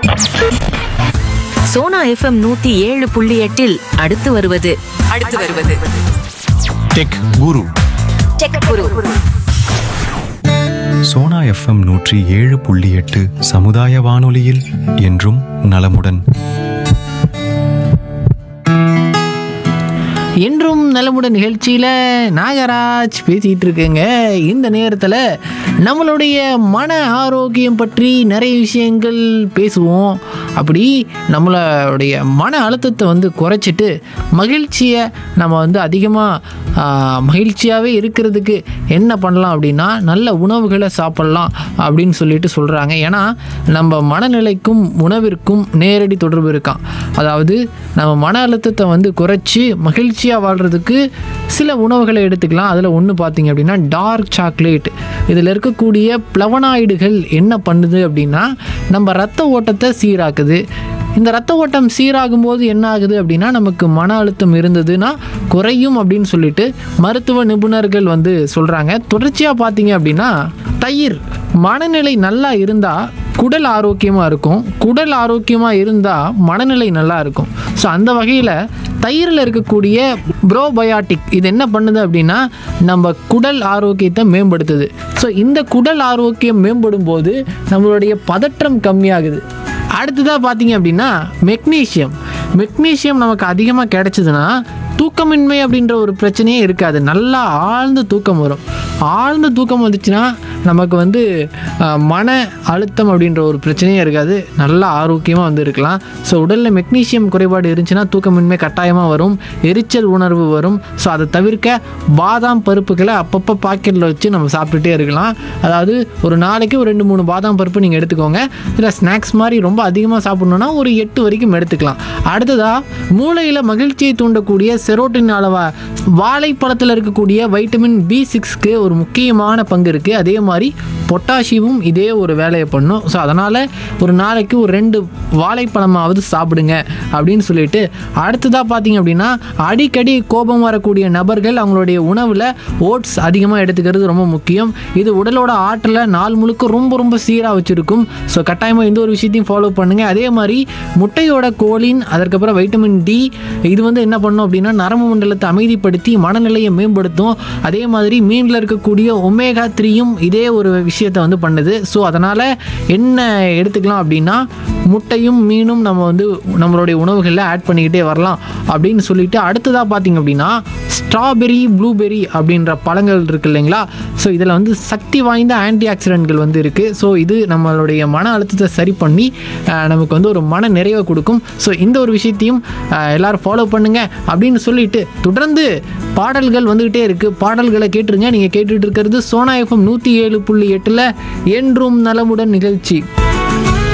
Sona FM 107.8 அடுத்து வருவது tech குரு. Sona FM 107.8 சமுதாய வானொலியில் என்றும் நலமுடன். என்றும் நலமுடன் நிகழ்ச்சியில் நாகராஜ் பேசிகிட்டு இருக்கேங்க. இந்த நேரத்தில் நம்மளுடைய மன ஆரோக்கியம் பற்றி நிறைய விஷயங்கள் பேசுவோம். அப்படி நம்மளுடைய மன அழுத்தத்தை வந்து குறைச்சிட்டு மகிழ்ச்சியை நம்ம வந்து அதிகமாக மகிழ்ச்சியாகவே இருக்கிறதுக்கு என்ன பண்ணலாம் அப்படின்னா நல்ல உணவுகளை சாப்பிட்லாம் அப்படின்னு சொல்லிட்டு சொல்கிறாங்க. ஏன்னா நம்ம மனநிலைக்கும் உணவிற்கும் நேரடி தொடர்பு இருக்கான். அதாவது நம்ம மன அழுத்தத்தை வந்து குறைச்சி மகிழ்ச்சியாக வாழ்கிறதுக்கு சில உணவுகளை எடுத்துக்கலாம். அதில் ஒன்று பார்த்திங்க அப்படின்னா டார்க் சாக்லேட். இதில் இருக்கக்கூடிய பிளவனாய்டுகள் என்ன பண்ணுது அப்படின்னா நம்ம ரத்த ஓட்டத்தை சீராக்குது. இந்த ரத்த ஓட்டம் சீராகும் போது என்ன ஆகுது அப்படின்னா நமக்கு மன அழுத்தம் இருந்ததுன்னா குறையும் அப்படின்னு சொல்லிட்டு மருத்துவ நிபுணர்கள் வந்து சொல்கிறாங்க. தொடர்ச்சியாக பார்த்தீங்க அப்படின்னா தயிர், மனநிலை நல்லா இருந்தால் குடல் ஆரோக்கியமாக இருக்கும், குடல் ஆரோக்கியமாக இருந்தால் மனநிலை நல்லா இருக்கும். ஸோ அந்த வகையில் தயிரில் இருக்கக்கூடிய ப்ரோபயாட்டிக் இது என்ன பண்ணுது அப்படின்னா நம்ம குடல் ஆரோக்கியத்தை மேம்படுத்துது. ஸோ இந்த குடல் ஆரோக்கியம் மேம்படும் போது நம்மளுடைய பதற்றம் கம்மியாகுது. அடுத்ததாக பார்த்தீங்க அப்படின்னா மெக்னீஷியம் நமக்கு அதிகமாக கிடைச்சதுன்னா தூக்கமின்மை அப்படின்ற ஒரு பிரச்சனையே இருக்காது. நல்லா ஆழ்ந்த தூக்கம் வரும். ஆழ்ந்த தூக்கம் வந்துச்சுன்னா நமக்கு வந்து மன அழுத்தம் அப்படின்ற ஒரு பிரச்சனையே இருக்காது. நல்லா ஆரோக்கியமாக வந்து இருக்கலாம். ஸோ உடலில் மெக்னீஷியம் குறைபாடு இருந்துச்சுன்னா தூக்கமின்மை கட்டாயமாக வரும், எரிச்சல் உணர்வு வரும். ஸோ அதை தவிர்க்க பாதாம் பருப்புகளை அப்பப்போ பாக்கெட்டில் வச்சு நம்ம சாப்பிட்டுட்டே இருக்கலாம். அதாவது ஒரு நாளைக்கு ஒரு 2-3 பாதாம் பருப்பு நீங்கள் எடுத்துக்கோங்க. இல்லை ஸ்நாக்ஸ் மாதிரி ரொம்ப அதிகமாக சாப்பிட்ணுன்னா ஒரு 8 வரைக்கும் எடுத்துக்கலாம். அடுத்ததாக மூளையில் மகிழ்ச்சியை தூண்டக்கூடிய செரோட்டின் அளவை வாழைப்பழத்தில் இருக்கக்கூடிய வைட்டமின் B6க்கு ஒரு முக்கியமான பங்கு இருக்குது. அதே மாதிரி பொட்டாசியமும் இதே ஒரு வேலையை பண்ணும். ஸோ அதனால் ஒரு நாளைக்கு ஒரு 2 வாழைப்பழமாவது சாப்பிடுங்க அப்படின்னு சொல்லிட்டு அடுத்ததாக பார்த்தீங்க அப்படின்னா அடிக்கடி கோபம் வரக்கூடிய நபர்கள் அவங்களுடைய உணவில் ஓட்ஸ் அதிகமாக எடுத்துக்கிறது ரொம்ப முக்கியம். இது உடலோட ஆற்றலை நாள் முழுக்க ரொம்ப சீராக வச்சுருக்கும். ஸோ கட்டாயமாக இந்த ஒரு விஷயத்தையும் ஃபாலோ பண்ணுங்கள். அதே மாதிரி முட்டையோட கோலின், அதற்கப்புறம் வைட்டமின் D இது வந்து என்ன பண்ணும் அப்படின்னா நரம்பு மண்டலத்தை அமைதிப்படுத்தி மனநிலையை மேம்படுத்தும். அதே மாதிரி மீனில் இருக்கக்கூடிய ஒமேகா 3யும் இதே ஒரு விஷயத்தை வந்து பண்ணுது. ஸோ அதனால் என்ன எடுத்துக்கலாம் அப்படின்னா முட்டையும் மீனும் நம்ம வந்து நம்மளுடைய உணவுகளில் ஆட் பண்ணிக்கிட்டே வரலாம் அப்படின்னு சொல்லிட்டு அடுத்ததாக பார்த்திங்க அப்படின்னா ஸ்ட்ராபெரி, ப்ளூபெரி அப்படின்ற பழங்கள் இருக்குது இல்லைங்களா. ஸோ இதில் வந்து சக்தி வாய்ந்த ஆன்டி ஆக்சிடென்ட்கள் வந்து இருக்குது. ஸோ இது நம்மளுடைய மன அழுத்தத்தை சரி பண்ணி நமக்கு வந்து ஒரு மன நிறைவை கொடுக்கும். ஸோ இந்த ஒரு விஷயத்தையும் எல்லோரும் ஃபாலோ பண்ணுங்க அப்படின்னு சொல்லிட்டு தொடர்ந்து பாடல்கள் வந்துக்கிட்டே இருக்குது. பாடல்களை கேட்டுருங்க. நீங்கள் கேட்டுட்டு இருக்கிறது சோனா FM 107.8 என்றும் நலமுடன் நிகழ்ச்சி.